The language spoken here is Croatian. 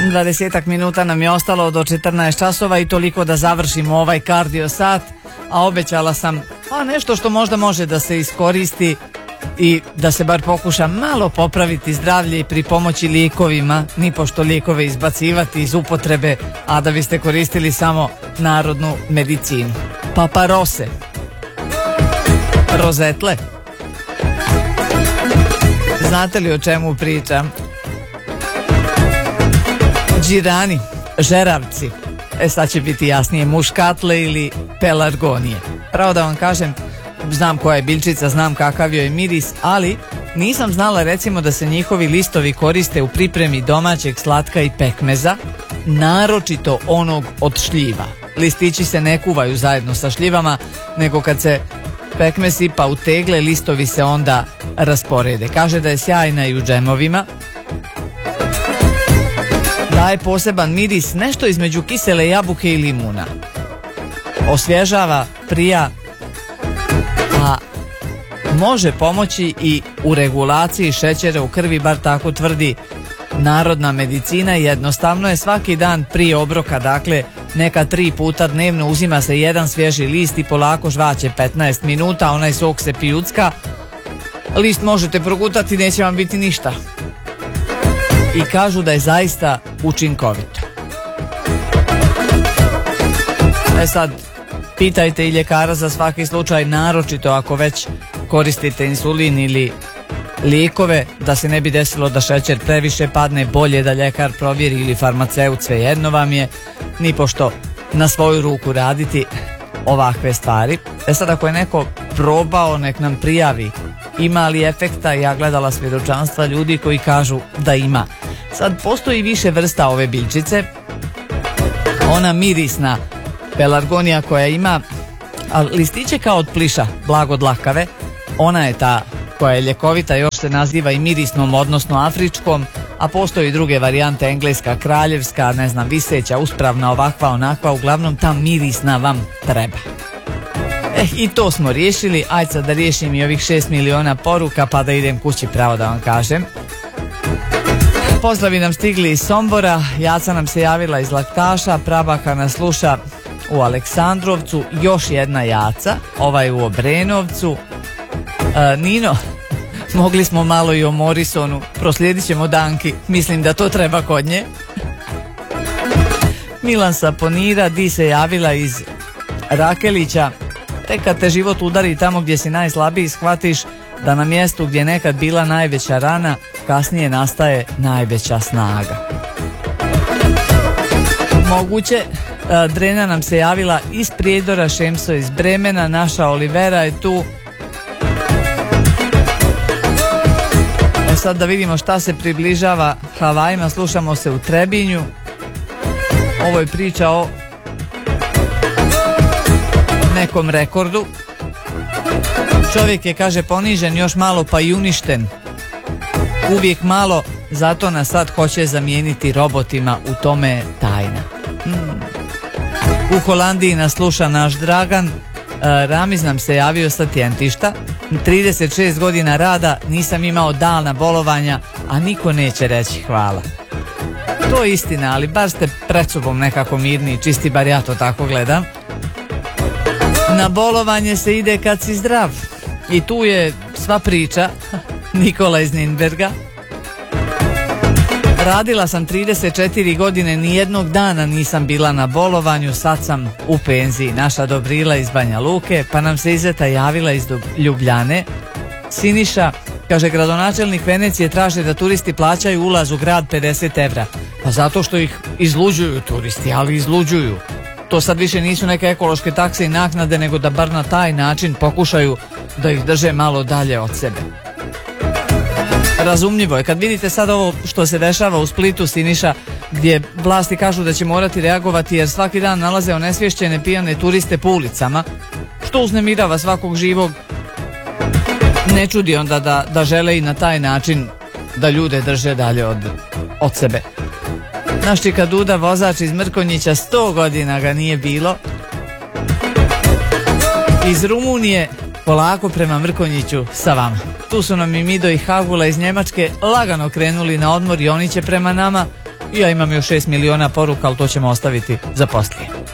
20 minuta nam je ostalo do 14 časova i toliko da završimo ovaj kardio sat, a obećala sam nešto što možda može da se iskoristi i da se bar pokuša malo popraviti zdravlje i pri pomoći lijekovima, nipošto lijekove izbacivati iz upotrebe, a da biste koristili samo narodnu medicinu. Paparose, rozetle. Znate li o čemu pričam? Džirani, žeravci, sad će biti jasnije, muškatle ili pelargonije. Pravo da vam kažem, znam koja je biljčica, znam kakav joj je miris, ali nisam znala recimo da se njihovi listovi koriste u pripremi domaćeg slatka i pekmeza, naročito onog od šljiva. Listići se ne kuvaju zajedno sa šljivama, nego kad se pekmez sipa u tegle, listovi se onda rasporede. Kaže da je sjajna i u džemovima. Daje poseban miris, nešto između kisele jabuke i limuna. Osvježava, prija, a može pomoći i u regulaciji šećera u krvi, bar tako tvrdi narodna medicina. Jednostavno je svaki dan prije obroka, dakle neka 3 puta dnevno uzima se jedan svježi list i polako žvaće 15 minuta, onaj sok se pijucka. List možete progutati, neće vam biti ništa. I kažu da je zaista učinkovito. Sad, pitajte i ljekara za svaki slučaj, naročito ako već koristite insulin ili lijekove, da se ne bi desilo da šećer previše padne, bolje da ljekar provjeri ili farmaceut, svejedno vam je, nipošto na svoju ruku raditi ovakve stvari. Sad, ako je neko probao, nek nam prijavi ima li efekta. Ja gledala svjedočanstva ljudi koji kažu da ima. Sad, postoji više vrsta ove biljčice. Ona mirisna pelargonija koja ima listiće kao od pliša, blago dlakave, ona je ta koja je ljekovita, još se naziva i mirisnom, odnosno afričkom, a postoji druge varijante, engleska, kraljevska, ne znam, viseća, uspravna, ovakva, onakva, uglavnom ta mirisna vam treba. I to smo riješili. Ajde sad da riješim i ovih 6 miliona poruka pa da idem kući, pravo da vam kažem. Pozdravi nam stigli iz Sombora, Jaca nam se javila iz Laktaša, prabaka nas sluša u Aleksandrovcu, još jedna Jaca, ovaj u Obrenovcu. Nino, mogli smo malo i o Morisonu, proslijedit ćemo Danki, mislim da to treba kod nje. Milan Saponira, Di se javila iz Rakelića. Tek kad te život udari tamo gdje si najslabiji, shvatiš da na mjestu gdje je nekad bila najveća rana, kasnije nastaje najveća snaga. Moguće. Drena nam se javila iz Prijedora, Šemso iz Bremena, naša Olivera je tu. Sad da vidimo šta se približava Havajima, slušamo se u Trebinju. Ovo je priča o nekom rekordu. Čovjek je, kaže, ponižen, još malo pa i uništen. Uvijek malo, zato nas sad hoće zamijeniti robotima, u tome je tajna. U Holandiji nas sluša naš Dragan. Ramiz nam se javio sa Tjentišta. 36 godina rada, nisam imao dana bolovanja, a niko neće reći hvala. To je istina, ali bar ste pred sobom nekako mirni, čisti, bar ja to tako gledam. Na bolovanje se ide kad si zdrav. I tu je sva priča. Nikola iz Ninberga. Radila sam 34 godine, nijednog dana nisam bila na bolovanju, sad sam u penziji. Naša Dobrila iz Banja Luke, pa nam se Izeta javila iz Ljubljane. Siniša, kaže, gradonačelnik Venecije traže da turisti plaćaju ulaz u grad 50 evra. Pa zato što ih izluđuju turisti, ali izluđuju. To sad više nisu neke ekološke takse i naknade, nego da bar na taj način pokušaju da ih drže malo dalje od sebe. Razumljivo je. Kad vidite sad ovo što se dešava u Splitu, Siniša, gdje vlasti kažu da će morati reagovati jer svaki dan nalaze onesvješćene pijane turiste po ulicama, što uznemirava svakog živog, ne čudi onda da žele i na taj način da ljude drže dalje od sebe. Naš Čika Duda, vozač iz Mrkonjića, 100 godina ga nije bilo. Iz Rumunije polako prema Mrkonjiću sa vama. Tu su nam i Mido i Hagula iz Njemačke lagano krenuli na odmor i oni će prema nama. I ja imam još 6 miliona poruka, ali to ćemo ostaviti za poslije.